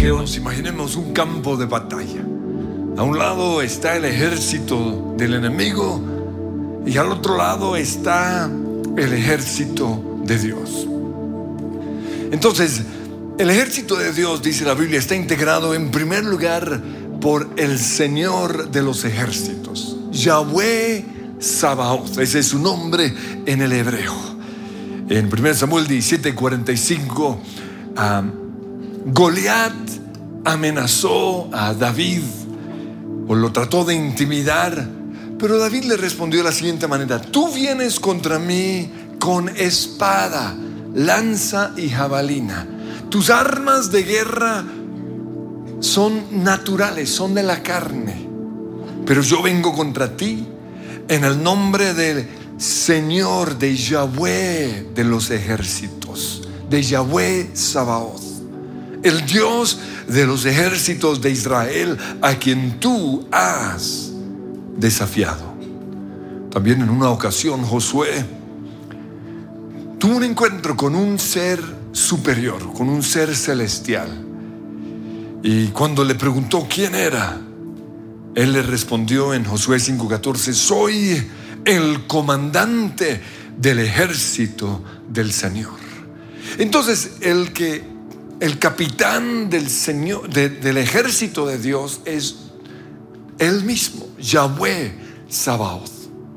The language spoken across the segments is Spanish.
nos imaginemos un campo de batalla. A un lado está el ejército del enemigo y al otro lado está el ejército de Dios. Entonces, el ejército de Dios, dice la Biblia, está integrado en primer lugar por el Señor de los ejércitos, Yahweh Sabaoth. Ese es su nombre en el hebreo. En 1 Samuel 17:45, Goliat amenazó a David o lo trató de intimidar, pero David le respondió de la siguiente manera: tú vienes contra mí con espada, lanza y jabalina. Tus armas de guerra son naturales, son de la carne, pero yo vengo contra ti en el nombre del Señor, de Yahweh de los ejércitos, de Yahweh Sabaoth, el Dios de los ejércitos de Israel, a quien tú has desafiado. También en una ocasión Josué tuvo un encuentro con un ser superior, con un ser celestial, y cuando le preguntó quién era, él le respondió en Josué 5:14: soy el comandante del ejército del Señor. Entonces el capitán del Señor, del ejército de Dios, es él mismo, Yahweh Sabaoth.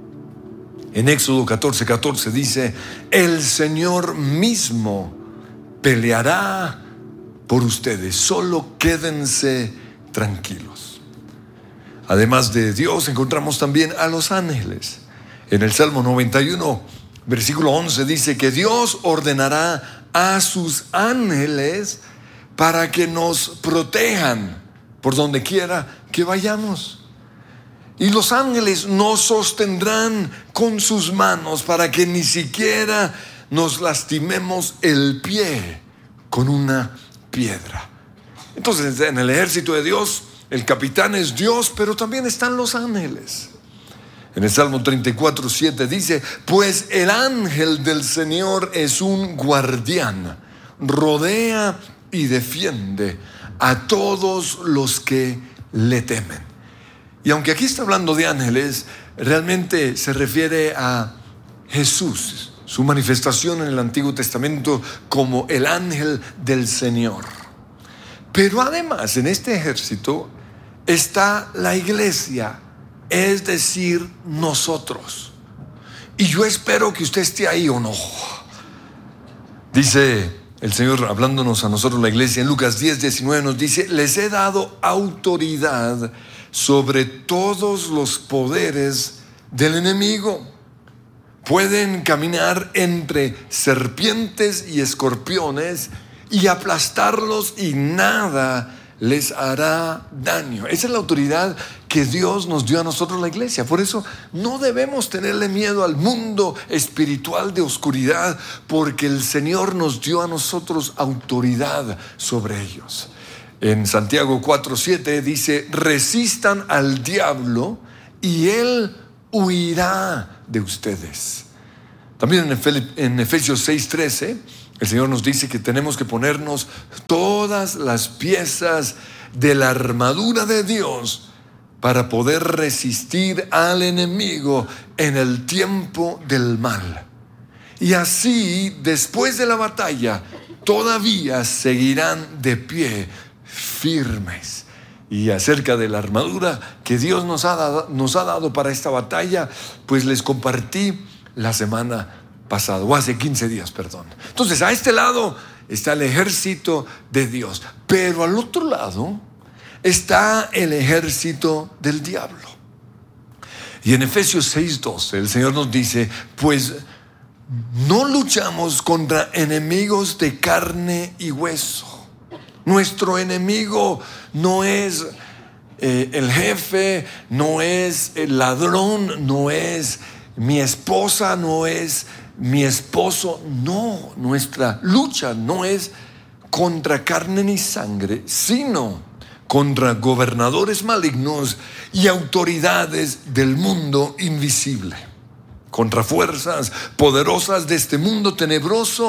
En Éxodo 14:14 dice: el Señor mismo peleará por ustedes, solo quédense tranquilos. Además de Dios, encontramos también a los ángeles. En el Salmo 91, versículo 11 dice que Dios ordenará a sus ángeles para que nos protejan por donde quiera que vayamos. Y los ángeles nos sostendrán con sus manos para que ni siquiera nos lastimemos el pie con una piedra. Entonces, en el ejército de Dios, el capitán es Dios, pero también están los ángeles. En el Salmo 34:7 dice: pues el ángel del Señor es un guardián, rodea y defiende a todos los que le temen. Y aunque aquí está hablando de ángeles, realmente se refiere a Jesús, su manifestación en el Antiguo Testamento como el ángel del Señor. Pero además, en este ejército está la iglesia, es decir, nosotros. Y yo espero que usted esté ahí o no. Dice el Señor, hablándonos a nosotros, la iglesia, en Lucas 10:19 nos dice: les he dado autoridad sobre todos los poderes del enemigo. Pueden caminar entre serpientes y escorpiones y aplastarlos y nada les hará daño. Esa es la autoridad que Dios nos dio a nosotros, la iglesia. Por eso no debemos tenerle miedo al mundo espiritual de oscuridad, porque el Señor nos dio a nosotros autoridad sobre ellos. En Santiago 4:7 dice: resistan al diablo y él huirá de ustedes. También en Efesios 6:13 el Señor nos dice que tenemos que ponernos todas las piezas de la armadura de Dios para poder resistir al enemigo en el tiempo del mal. Y así, después de la batalla, todavía seguirán de pie, firmes. Y acerca de la armadura que Dios nos ha dado para esta batalla, pues les compartí la semana pasada, o hace 15 días, perdón. Entonces, a este lado está el ejército de Dios, pero al otro lado está el ejército del diablo. Y en Efesios 6:12 el Señor nos dice: pues no luchamos contra enemigos de carne y hueso. Nuestro enemigo no es el jefe, no es el ladrón, no es mi esposa, no es mi esposo. No, nuestra lucha no es contra carne ni sangre, sino contra gobernadores malignos y autoridades del mundo invisible, contra fuerzas poderosas de este mundo tenebroso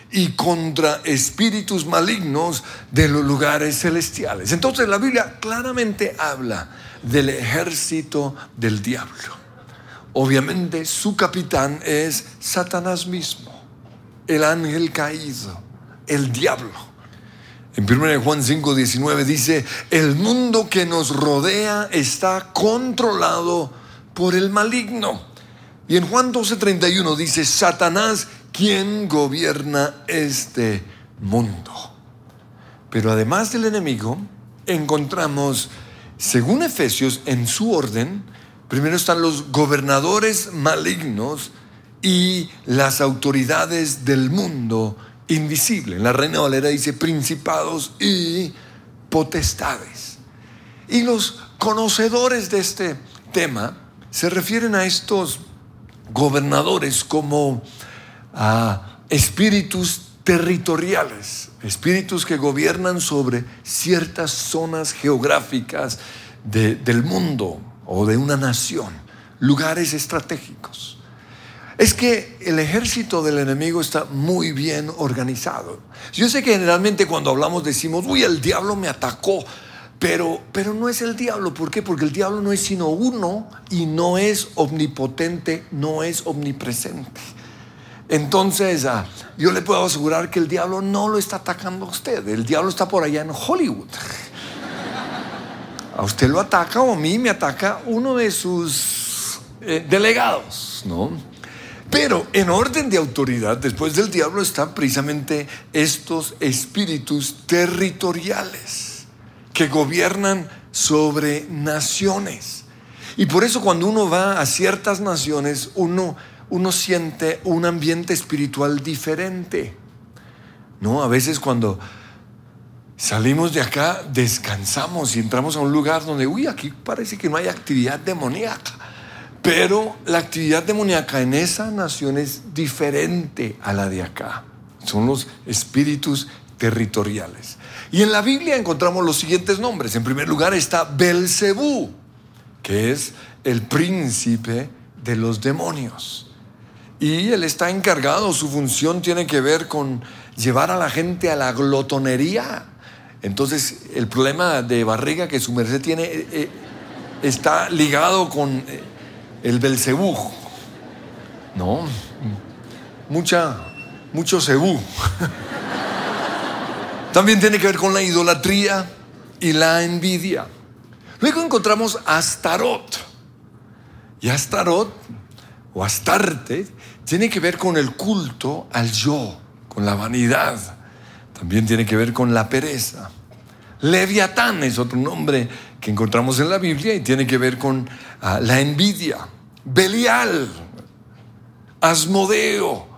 y contra espíritus malignos de los lugares celestiales. Entonces la Biblia claramente habla del ejército del diablo. Obviamente su capitán es Satanás mismo, el ángel caído, el diablo. En 1 Juan 5:19 dice: el mundo que nos rodea está controlado por el maligno. Y en Juan 12:31 dice: Satanás, quien gobierna este mundo. Pero además del enemigo, encontramos, según Efesios, en su orden, primero están los gobernadores malignos y las autoridades del mundo invisible. En la Reina Valera dice principados y potestades. Y los conocedores de este tema se refieren a estos gobernadores como a espíritus territoriales, espíritus que gobiernan sobre ciertas zonas geográficas del mundo o de una nación, lugares estratégicos. Es que el ejército del enemigo está muy bien organizado. Yo sé que generalmente cuando hablamos decimos: uy, el diablo me atacó, pero no es el diablo. ¿Por qué? Porque el diablo no es sino uno y no es omnipotente, no es omnipresente. Entonces yo le puedo asegurar que el diablo no lo está atacando a usted. El diablo está por allá en Hollywood. A usted lo ataca, o a mí me ataca uno de sus delegados, ¿no? Pero en orden de autoridad, después del diablo están precisamente estos espíritus territoriales que gobiernan sobre naciones. Y por eso cuando uno va a ciertas naciones, uno siente un ambiente espiritual diferente, ¿no? A veces cuando salimos de acá, descansamos y entramos a un lugar donde, uy, aquí parece que no hay actividad demoníaca. Pero la actividad demoníaca en esa nación es diferente a la de acá. Son los espíritus territoriales. Y en la Biblia encontramos los siguientes nombres. En primer lugar está Belcebú, que es el príncipe de los demonios. Y él está encargado, su función tiene que ver con llevar a la gente a la glotonería. Entonces el problema de barriga que su merced tiene está ligado con el Belcebú, ¿no? Mucho cebú. También tiene que ver con la idolatría y la envidia. Luego encontramos Astarot. Y Astarot o Astarte tiene que ver con el culto al yo, con la vanidad. También tiene que ver con la pereza. Leviatán es otro nombre que encontramos en la Biblia y tiene que ver con la envidia. Belial, Asmodeo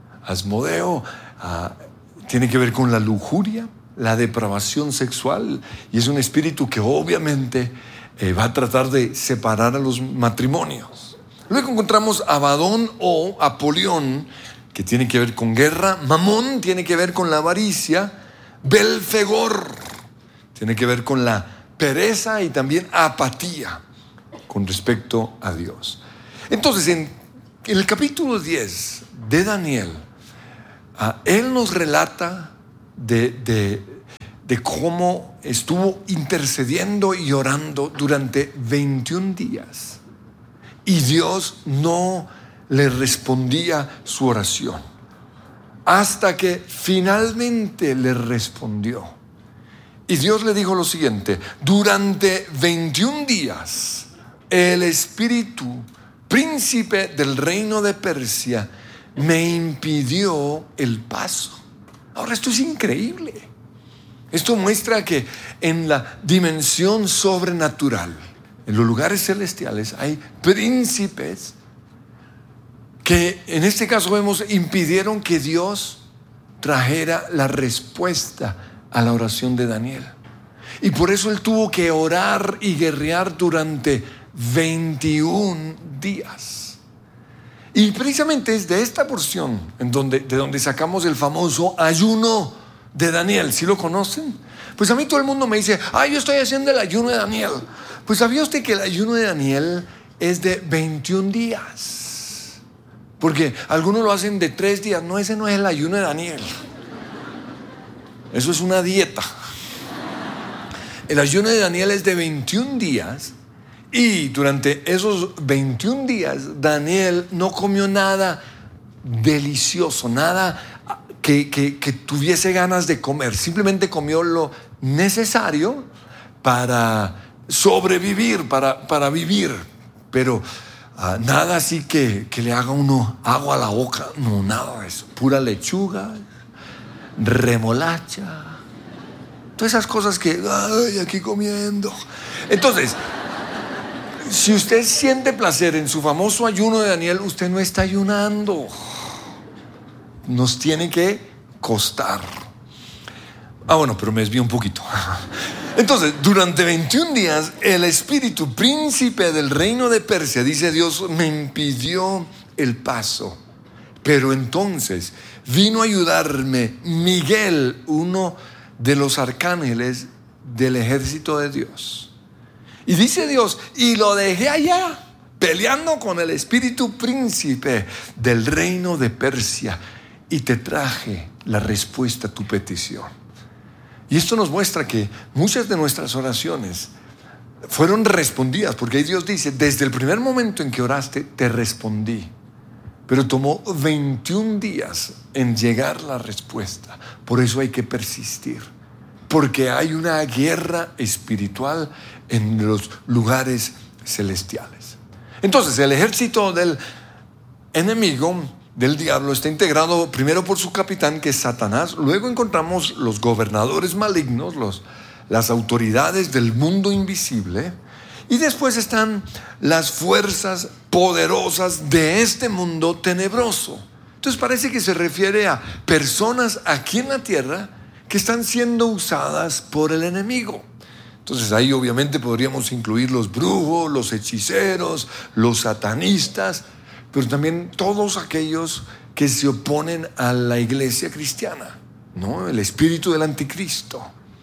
tiene que ver con la lujuria, la depravación sexual, y es un espíritu que obviamente va a tratar de separar a los matrimonios. Luego encontramos Abadón o Apolión, que tiene que ver con guerra. Mamón tiene que ver con la avaricia. Belfegor tiene que ver con la pereza y también apatía con respecto a Dios. Entonces, en el capítulo 10 de Daniel, él nos relata de cómo estuvo intercediendo y orando durante 21 días. Y Dios no le respondía su oración, hasta que finalmente le respondió. Y Dios le dijo lo siguiente: durante 21 días, el espíritu príncipe del reino de Persia me impidió el paso. Ahora, esto es increíble. Esto muestra que en la dimensión sobrenatural, en los lugares celestiales, hay príncipes que en este caso vemos impidieron que Dios trajera la respuesta a la oración de Daniel. Y por eso él tuvo que orar y guerrear durante 21 días. Y precisamente es de esta porción de donde sacamos el famoso ayuno de Daniel. ¿Sí lo conocen? Pues a mí todo el mundo me dice: yo estoy haciendo el ayuno de Daniel. Pues ¿sabía usted que el ayuno de Daniel es de 21 días? Porque algunos lo hacen de 3 días. No, ese no es el ayuno de Daniel. Eso es una dieta. El ayuno de Daniel es de 21 días. Y durante esos 21 días Daniel no comió nada delicioso, nada que tuviese ganas de comer. Simplemente comió lo necesario para sobrevivir, para vivir. Pero nada así que le haga uno agua a la boca. No, nada de eso. Pura lechuga, remolacha, todas esas cosas que aquí comiendo. Entonces, si usted siente placer en su famoso ayuno de Daniel, usted no está ayunando. Nos tiene que costar. Bueno, pero me desvío un poquito. Entonces, durante 21 días, el espíritu príncipe del reino de Persia, dice Dios, me impidió el paso. Pero entonces vino a ayudarme Miguel, uno de los arcángeles del ejército de Dios. Y dice Dios, y lo dejé allá, peleando con el espíritu príncipe del reino de Persia, y te traje la respuesta a tu petición. Y esto nos muestra que muchas de nuestras oraciones fueron respondidas, porque ahí Dios dice, desde el primer momento en que oraste, te respondí. Pero tomó 21 días en llegar la respuesta. Por eso hay que persistir, porque hay una guerra espiritual en los lugares celestiales. Entonces, el ejército del enemigo, del diablo, está integrado primero por su capitán, que es Satanás. Luego encontramos los gobernadores malignos, las autoridades del mundo invisible. Y después están las fuerzas poderosas de este mundo tenebroso. Entonces parece que se refiere a personas aquí en la tierra que están siendo usadas por el enemigo. Entonces ahí obviamente podríamos incluir los brujos, los hechiceros, los satanistas, pero también todos aquellos que se oponen a la iglesia cristiana, ¿no? El espíritu del anticristo.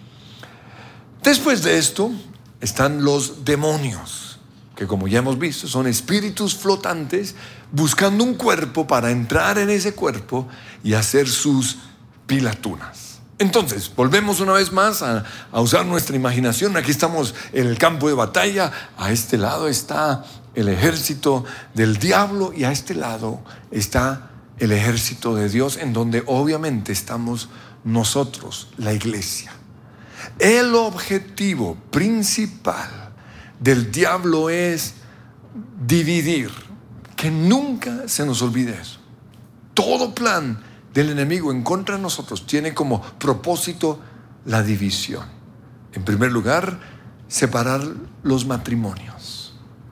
Después de esto están los demonios, que como ya hemos visto son espíritus flotantes buscando un cuerpo para entrar en ese cuerpo y hacer sus pilatunas. Entonces, volvemos una vez más a usar nuestra imaginación. Aquí estamos en el campo de batalla. A este lado está el ejército del diablo y a este lado está el ejército de Dios, en donde obviamente estamos nosotros, la iglesia. El objetivo principal del diablo es dividir. Que nunca se nos olvide eso. Todo plan del enemigo en contra de nosotros tiene como propósito la división. En primer lugar, separar los matrimonios,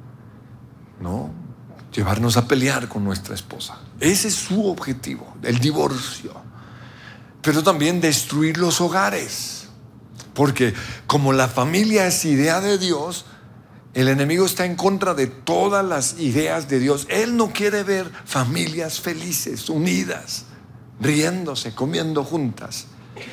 ¿no? Llevarnos a pelear con nuestra esposa. Ese es su objetivo, el divorcio. Pero también destruir los hogares, porque como la familia es idea de Dios, el enemigo está en contra de todas las ideas de Dios. Él no quiere ver familias felices, unidas, riéndose, comiendo juntas.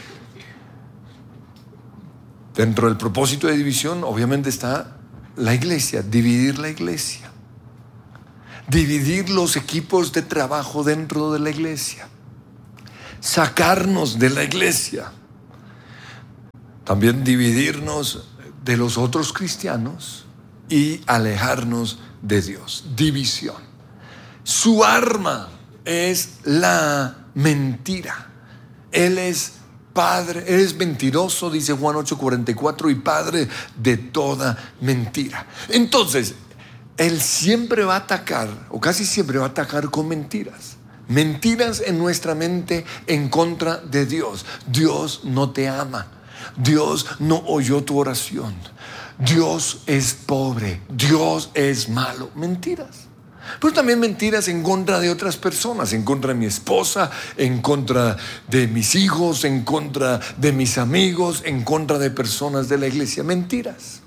Dentro del propósito de división obviamente está la iglesia, dividir la iglesia, dividir los equipos de trabajo dentro de la iglesia, sacarnos de la iglesia, también dividirnos de los otros cristianos y alejarnos de Dios. División. Su arma es la mentira. Él es padre, él es mentiroso, dice Juan 8:44, y padre de toda mentira. Entonces, él siempre va a atacar, o casi siempre va a atacar con mentiras. Mentiras en nuestra mente en contra de Dios. Dios no te ama. Dios no oyó tu oración. Dios es pobre. Dios es malo. Mentiras. Pero también mentiras en contra de otras personas, en contra de mi esposa, en contra de mis hijos, en contra de mis amigos, en contra de personas de la iglesia. Mentiras.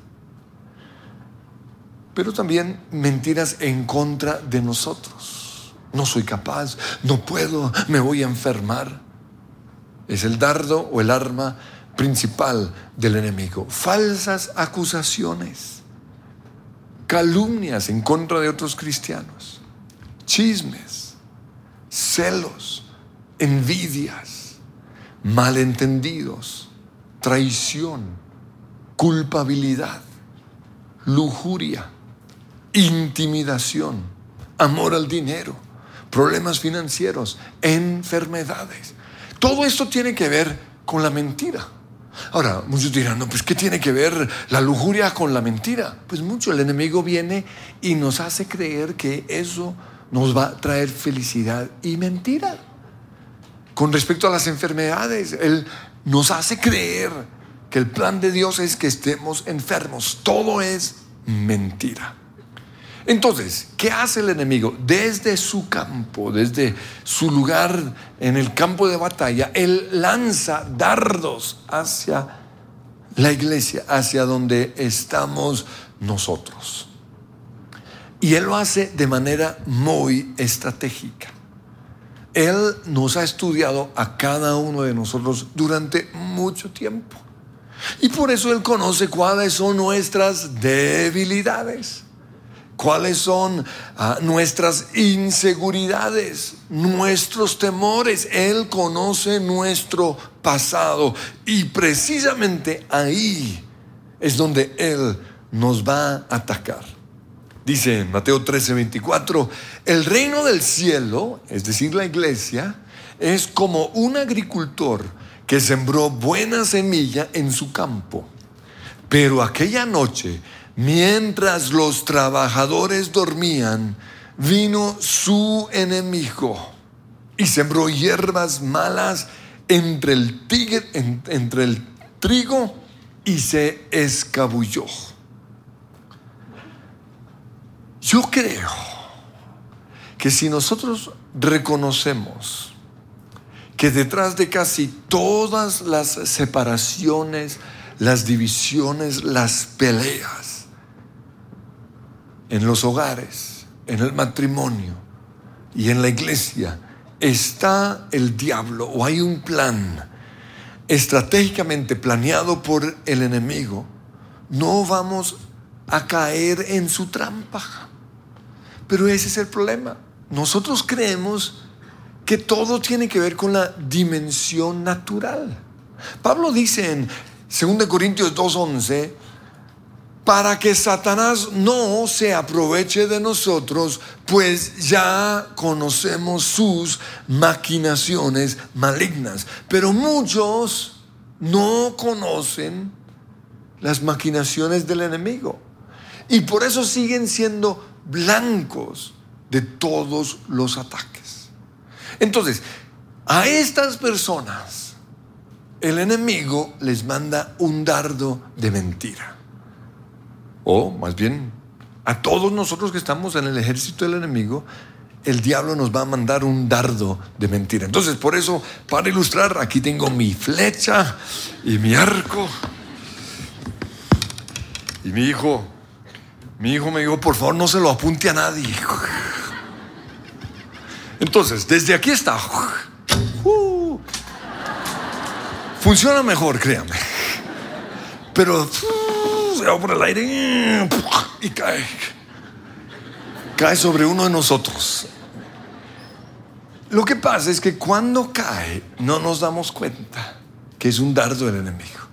Pero también mentiras en contra de nosotros. No soy capaz, no puedo, me voy a enfermar. Es el dardo o el arma principal del enemigo. Falsas acusaciones, calumnias en contra de otros cristianos, chismes, celos, envidias, malentendidos, traición, culpabilidad, lujuria, intimidación, amor al dinero, problemas financieros, enfermedades. Todo esto tiene que ver con la mentira. Ahora, muchos dirán, no, pues ¿qué tiene que ver la lujuria con la mentira? Pues mucho, el enemigo viene y nos hace creer que eso nos va a traer felicidad y mentira. Con respecto a las enfermedades, él nos hace creer que el plan de Dios es que estemos enfermos. Todo es mentira. Entonces, ¿qué hace el enemigo? Desde su campo, desde su lugar en el campo de batalla, él lanza dardos hacia la iglesia, hacia donde estamos nosotros. Y él lo hace de manera muy estratégica. Él nos ha estudiado a cada uno de nosotros durante mucho tiempo. Y por eso él conoce cuáles son nuestras debilidades. ¿Cuáles son nuestras inseguridades, nuestros temores? Él conoce nuestro pasado y precisamente ahí es donde Él nos va a atacar. Dice en Mateo 13:24, el reino del cielo, es decir, la iglesia, es como un agricultor que sembró buena semilla en su campo. Pero aquella noche, mientras los trabajadores dormían, vino su enemigo y sembró hierbas malas entre el trigo y se escabulló. Yo creo que si nosotros reconocemos que detrás de casi todas las separaciones, las divisiones, las peleas en los hogares, en el matrimonio y en la iglesia, está el diablo o hay un plan estratégicamente planeado por el enemigo, no vamos a caer en su trampa. Pero ese es el problema. Nosotros creemos que todo tiene que ver con la dimensión natural. Pablo dice en 2 Corintios 2:11, para que Satanás no se aproveche de nosotros, pues ya conocemos sus maquinaciones malignas. Pero muchos no conocen las maquinaciones del enemigo y por eso siguen siendo blancos de todos los ataques. Entonces, a estas personas el enemigo les manda un dardo de mentira. O más bien, a todos nosotros que estamos en el ejército del enemigo, el diablo nos va a mandar un dardo de mentira. Entonces, por eso, para ilustrar, aquí tengo mi flecha y mi arco. Y mi hijo me dijo, por favor, no se lo apunte a nadie. Entonces, desde aquí está. Funciona mejor, créame. Pero se va por el aire y cae. Cae sobre uno de nosotros. Lo que pasa es que cuando cae, no nos damos cuenta que es un dardo del enemigo.